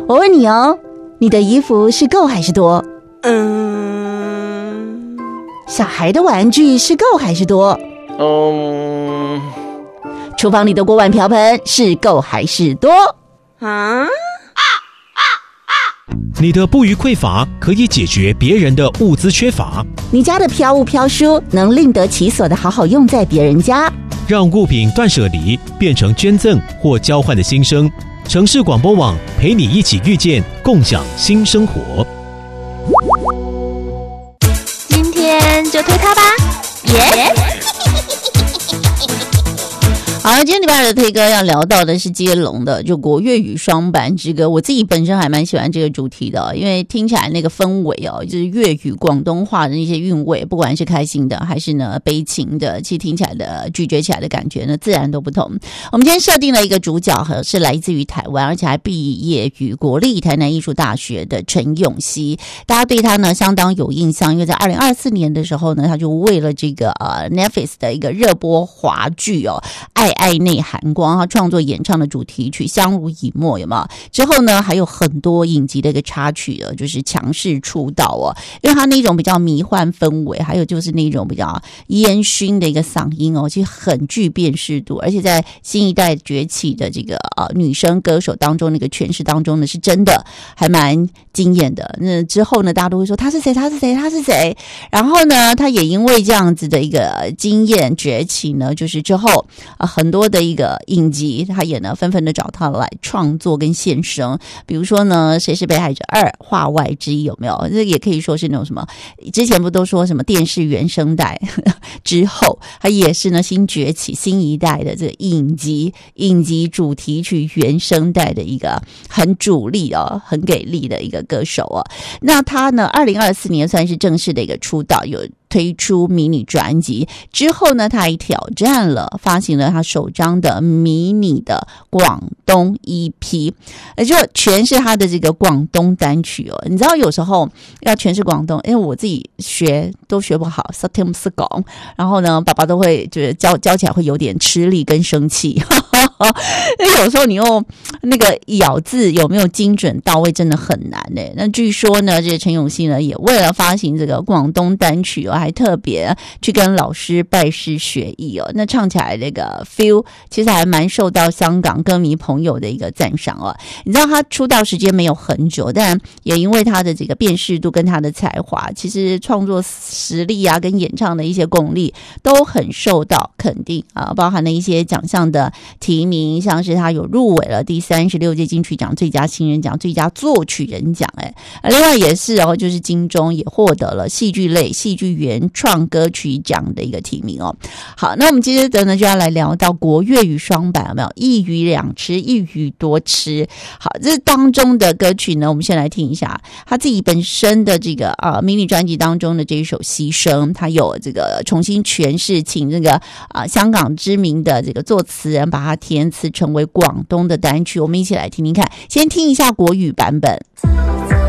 我问你哦，你的衣服是够还是多？小孩的玩具是够还是多？厨房里的锅碗瓢盆是够还是多？ 你的不虞匮乏可以解决别人的物资缺乏， 你家的飘物飘书能另得其所的好好用在别人家， 让物品断舍离变成捐赠或交换的新生。城市广播网陪你一起遇见，共享新生活。 今天就推它吧，耶！ 好，今天礼拜二的推歌要聊到的是接龙的，就国粤语双版之歌。我自己本身还蛮喜欢这个主题的，因为听起来那个氛围就是粤语广东话的那些韵味，不管是开心的还是呢悲情的，其实听起来的咀嚼起来的感觉呢自然都不同。我们今天设定了一个主角是来自于台湾，而且还毕业于国立台南艺术大学的陈永熙，大家对他呢相当有印象，因为在2024年的时候呢，他就为了这个Netflix 的一个热播华剧爱内含光，他创作演唱的主题曲《相濡以沫》，有没有？之后呢，还有很多影集的一个插曲就是强势出道因为他那种比较迷幻氛围，还有就是那种比较烟熏的一个嗓音其实很具辨识度，而且在新一代崛起的这个女生歌手当中，那个诠释当中呢，是真的还蛮惊艳的。那之后呢，大家都会说他是谁，他是谁，他是谁？然后呢，他也因为这样子的一个惊艳崛起呢，就是之后很多的一个影集他也呢纷纷的找他来创作跟献声，比如说呢谁是被害者2话外之一，有没有？这也可以说是那种什么，之前不都说什么电视原声带之后他也是呢新崛起新一代的这个影集主题曲原声带的一个很主力很给力的一个歌手那他呢2024年算是正式的一个出道，有推出迷你专辑之后呢，他还挑战了发行了他首张的迷你的广东 EP， 就全是他的这个广东单曲你知道有时候要全是广东，因为我自己都学不好，听不懂，然后呢爸爸都会觉得教起来会有点吃力跟生气那有时候你用那个咬字有没有精准到位真的很难那据说呢，这个陈永熙呢也为了发行这个广东单曲还特别去跟老师拜师学艺那唱起来那个 feel 其实还蛮受到香港歌迷朋友的一个赞赏你知道他出道时间没有很久，但也因为他的这个辨识度跟他的才华，其实创作实力跟演唱的一些功力都很受到肯定包含了一些奖项的提名，像是他有入围了第36届金曲奖最佳新人奖、最佳作曲人奖另外也是就是金钟也获得了戏剧类戏剧原创歌曲奖的一个提名好，那我们接着呢就要来聊到国粤语双版，有没有？一鱼两吃，一鱼多吃。好，这当中的歌曲呢，我们先来听一下他自己本身的这个迷你专辑当中的这一首《牺牲》，他有这个重新诠释，请这个香港知名的这个作词人把它填词成为广东的单曲，我们一起来听听看。先听一下国语版本。